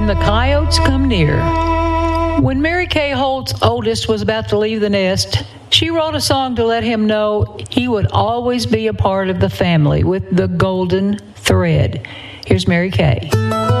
when the coyotes come near. When Mary Kay Holt's oldest was about to leave the nest, she wrote a song to let him know he would always be a part of the family with the golden thread. Here's Mary Kay.